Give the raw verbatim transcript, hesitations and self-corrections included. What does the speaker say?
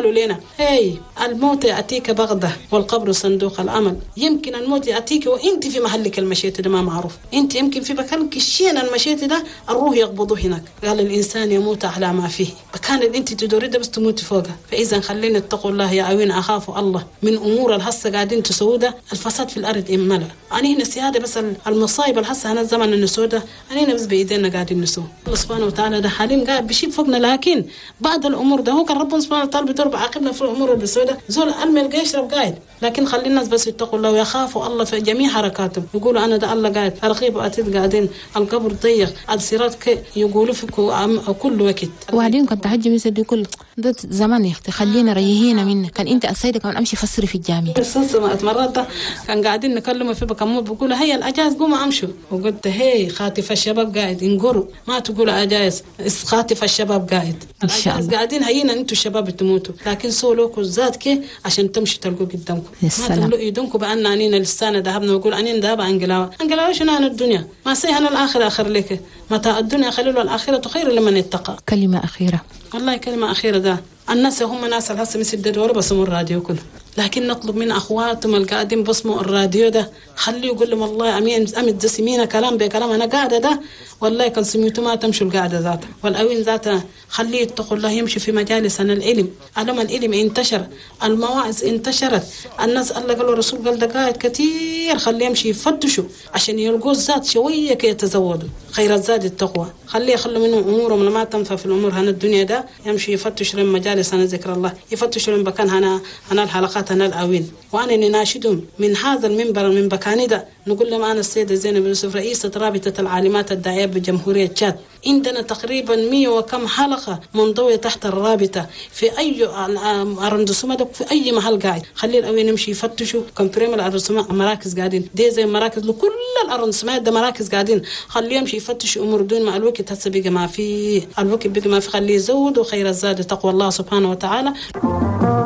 يقولوا لنا هاي الموت يأتيك بغدة والقبر صندوق الأمل. يمكن الموت يأتيك وانت في محلك المشيت ده ما معروف، انت يمكن في مكانك الشين المشيت ده الروح يقبضه هناك. قال الإنسان يموت على ما فيه، مكان اللي انت تدوري ده بس تموت فوقه. فإذا خلينا اتقوا الله يا عوين أخافوا الله من أمور الهسة قاعدين تسوده. الفساد في الأرض إملا أنا هنا سيادة بس المصايب الهسة هنا الزمن النسودة أنا هنا بس بإيدينا قاعدين نسوه. الله سبحانه وتعالى ده حليم قاعد بشيء فوقنا، لكن بعد الأمور ده هو كان ربنا سبحانه وتعالى بدور بعاقبنا في الأمور البسودة. زول المل يشرب قاعد، لكن خلي الناس بس يتقوا الله ويخافوا الله في جميع حركاتهم. يقولوا أنا ده الله قاعد، الرقيب وأتيت قاعدين، القبر ضيق، الصراط يقولوا فيكو كل وقت. وبعدين كنت حجي مثل كل ده زمان يا اختي خلينا ريهينا منك. كان انت السيده كمان امشي فسري في الجامع. بس مرات كان قاعدين نكلموا في بكمود بقول هي الاجاز قوموا امشوا، وقلت هي خاطف الشباب قاعد ينقروا ما تقول اجاز، خاطف الشباب قاعد ان شاء الله قاعدين هينا انتوا الشباب تموتوا، لكن سولوكوا ذاتك عشان تمشي تلقوا قدامكم. ما تملوا ايدكم بان انينا لسانه ذهبنا ويقول انين ذهب انقلاوه انقلاوه شنو عن الدنيا ما سيهنا الاخره اخر لك متى الدنيا خليل والاخره خير لمن اتقى. كلمه اخيره والله كلمه اخيره ده الناس هم ناس الهسه مسدد ورا بسموا الراديو كله، لكن نطلب من اخواتهم القاعدين بسموا الراديو ده خليه يقول لهم والله امين امد سمينا كلام بكلام انا قاعده ده والله كان سميتوا ما تمشوا القاعده ذاتها والاوين ذاتها. خليه يتقوا الله يمشي في مجالسنا العلم، علم العلم انتشر، المواعظ انتشرت، الناس الله قالوا الرسول قال ده قاعد كثير خليه يمشي يفتشوا عشان يلقوا الزاد شويه كي يتزودوا. خير الزاد التقوى. خليه يخلوا منهم امورهم لما تنفع في الامور هنا الدنيا ده يمشي يفتش لهم مجالس هنا ذكر الله، يفتش لهم بكان هنا هنا الحلقات هنا الاوين. وانا نناشدهم من هذا المنبر من بكاني ده نقول لهم انا السيده زينب يوسف رئيسه رابطه العالمات الداعيه بجمهوريه تشاد، عندنا تقريبا مية وكم حلقه منضويه تحت الرابطه في اي ارندسومه في اي محل قاعد. خلي الاوين يمشي يفتشوا كم فريم الارندسومه مراكز قاعدين دي زي مراكز لكل الارندسومات ده مراكز قاعدين. خليه يمشي يفتش امور دون ما الوقت هسه بقى ما في الوقت بقى ما في. خليه يزود وخير الزاد تقوى الله سبحانه وتعالى.